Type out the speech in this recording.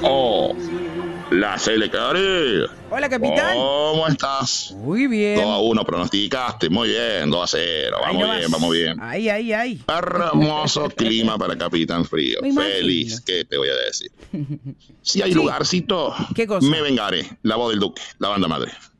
Oh, la Cari. Hola, capitán. ¿Cómo estás? Muy bien. 2-1 pronosticaste. Muy bien, 2-0. Ahí Vamos nomás. bien, vamos bien. Ahí. Hermoso clima para Capitán Frío. Me imagino. Feliz, ¿qué te voy a decir? Si hay Sí. lugarcito, ¿Qué cosa? me vengaré. La voz del Duque, la banda madre.